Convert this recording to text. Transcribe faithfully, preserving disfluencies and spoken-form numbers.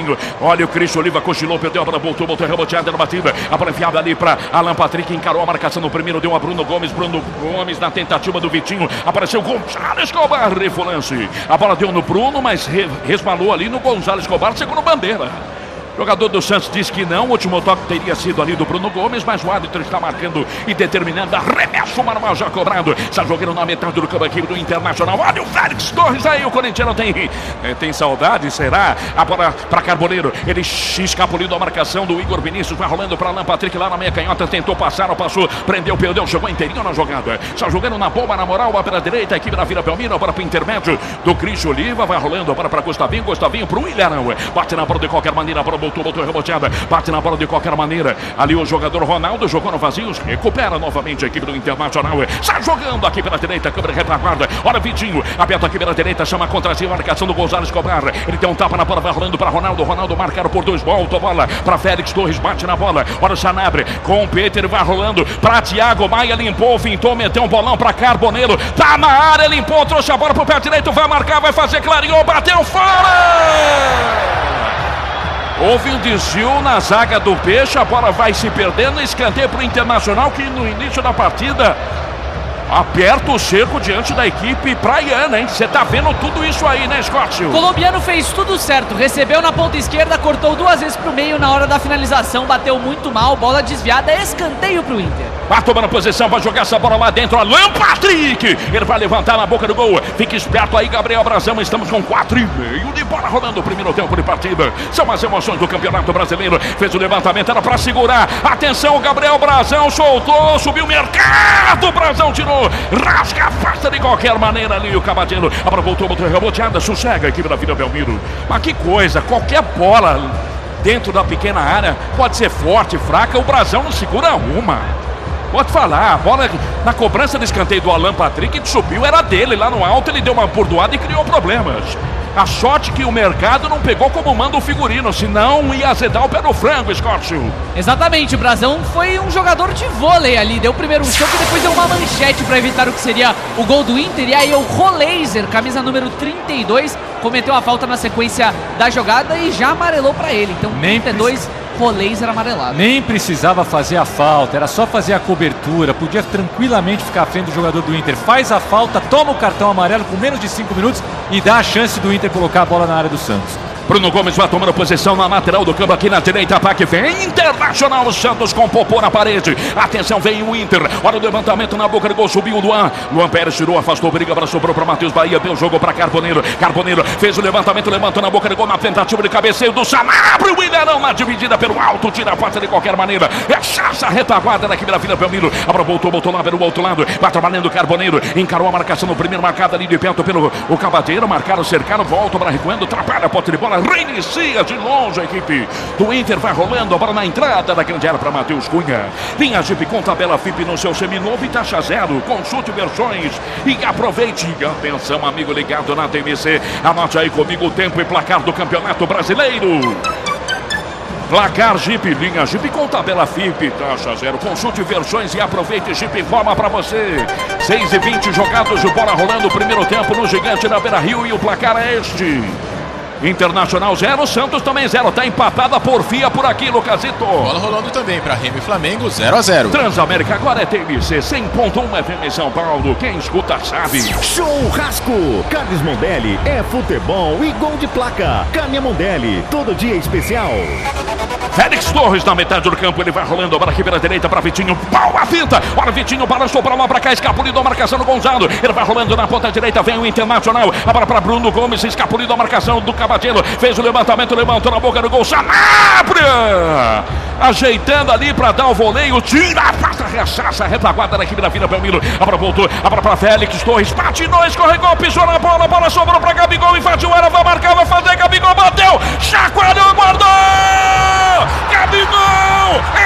Vitinho. Olha o Cristian Oliva, cochilou, perdeu a bola, voltou, voltou, reboteada na batida. A bola enfiada ali para Alan Patrick, encarou a marcação no primeiro, deu a Bruno Gomes. Bruno Gomes na tentativa do Vitinho. Apareceu Gonzalo Escobar, refolance. A bola deu no Bruno, mas re resbalou ali no Gonzalo Escobar, segundo bandeira. O jogador do Santos diz que não, o último toque teria sido ali do Bruno Gomes, mas o árbitro está marcando e determinando arremesso manual já cobrado. Está jogando na metade do campo aqui do Internacional. Olha o Félix Torres aí, o corintiano tem, é, tem saudade, será? A bola para Carboneiro, ele escapuliu da marcação do Igor Vinícius, vai rolando para Alan Patrick lá na meia canhota, tentou passar, passou, prendeu, perdeu, chegou inteirinho na jogada. Está jogando na bomba, na moral, a pela direita, a equipe da Vila Belmiro, agora para o intermédio do Cristian Oliva, vai rolando agora para Gustavinho, Gustavinho para o Ilharão, bate na bola de qualquer maneira, para Voltou, voltou reboteada, bate na bola de qualquer maneira. Ali o jogador Ronaldo jogou no vazio, recupera novamente a equipe do Internacional. Está jogando aqui pela direita, câmera retaguarda. Olha Vitinho, aberto aqui pela direita, chama contra si a marcação do Gonzalo Escobar. Ele tem um tapa na bola, vai rolando para Ronaldo. Ronaldo marcado por dois, volta a bola para Félix Torres, bate na bola. Olha o Sanabre com o Peter, vai rolando para Thiago Maia, limpou, fintou, meteu um bolão para Carboneiro. Tá na área, limpou, trouxe a bola pro pé direito, vai marcar, vai fazer, clareou, bateu fora! Houve um desvio na zaga do Peixe, a bola vai se perdendo, escanteio para o Internacional que no início da partida aperta o cerco diante da equipe praiana, hein? Você tá vendo tudo isso aí, né, Scott? O colombiano fez tudo certo, recebeu na ponta esquerda, cortou duas vezes pro meio na hora da finalização, bateu muito mal, bola desviada, escanteio pro Inter. Vai tomando posição, vai jogar essa bola lá dentro, Alan Patrick, ele vai levantar na boca do gol, fica esperto aí, Gabriel Brazão, estamos com quatro e meio de bola rolando o primeiro tempo de partida, são as emoções do Campeonato Brasileiro, fez o levantamento, era pra segurar, atenção, Gabriel Brazão soltou, subiu o mercado, Brazão tirou, rasga, afasta de qualquer maneira ali o Cavadeiro, a bola voltou, voltou, reboteada, sossega a equipe da Vila Belmiro, mas que coisa, qualquer bola dentro da pequena área pode ser forte, fraca, o Brazão não segura uma. Pode falar, a bola na cobrança de escanteio do Alan Patrick subiu, era dele lá no alto, ele deu uma bordoada e criou problemas. A sorte que o mercado não pegou como manda o figurino, senão ia azedar o pé no frango, Scott. Exatamente, o Brazão foi um jogador de vôlei ali, deu primeiro um choque e depois deu uma manchete para evitar o que seria o gol do Inter, e aí o Roleiser, camisa número trinta e dois, cometeu a falta na sequência da jogada e já amarelou para ele, então trinta e dois... Roleiser amarelado. Nem precisava fazer a falta, era só fazer a cobertura, podia tranquilamente ficar à frente do jogador do Inter. Faz a falta, toma o cartão amarelo com menos de cinco minutos e dá a chance do Inter colocar a bola na área do Santos. Bruno Gomes vai tomando posição na lateral do campo aqui na direita, ataque vem Internacional, o Santos com popô na parede, atenção, vem o Inter, olha o levantamento na boca do gol, subiu o Luan, Luan Pérez tirou, afastou, briga, agora sobrou para Matheus Bahia, deu o jogo para Carboneiro, Carboneiro fez o levantamento, levantou na boca do gol, na tentativa de cabeceio do Sanabria, o Ilharão na dividida pelo alto, tira a falta de qualquer maneira, é a retaguarda daqui da Vila Belmiro, agora voltou, voltou lá pelo outro lado, vai trabalhando o Carboneiro, encarou a marcação no primeiro, marcado ali de perto pelo o Cavadeiro, marcaram, cercaram, volta para recuando, atrapalha a ponta de bola, reinicia de longe a equipe do Inter, vai rolando a bola na entrada da grande área para Matheus Cunha. Linha Jeep com tabela F I P no seu seminovo e taxa zero. Consulte versões e aproveite. Atenção, amigo ligado na T V C. Anote aí comigo o tempo e placar do Campeonato Brasileiro. Placar Jeep, linha Jeep com tabela F I P, taxa zero. Consulte versões e aproveite. Jeep informa para você. seis e vinte jogados de bola rolando o primeiro tempo no Gigante da Beira-Rio e o placar é este. Internacional zero, Santos também zero, tá empatada a porfia por aqui, Lucasito. Bola rolando também para Remo e Flamengo, zero a zero. Transamérica agora é T V C cem ponto um F M em São Paulo, quem escuta sabe. Churrasco, Carnes Mondelli, é futebol e gol de placa. Carne Mondelli, todo dia especial. Félix Torres na metade do campo, ele vai rolando agora aqui pela direita para Vitinho, pau a finta, olha Vitinho, balançou para lá, para cá, escapulido a marcação do Gonzalo, ele vai rolando na ponta direita, vem o Internacional, agora para Bruno Gomes, escapulido a marcação do Cavadeiro, fez o levantamento, levantou na boca do gol, Sanabria, ajeitando ali para dar o voleio, tira a pasta, rechaça, retaguarda da equipe da Vila Belmiro, agora voltou, agora para Félix Torres, patinou, escorregou, pisou na bola, a bola sobrou para Gabigol, invadiu, era, vai marcar, vai fazer, Gabigol bateu, chacoalhou, guardou! Gabigol!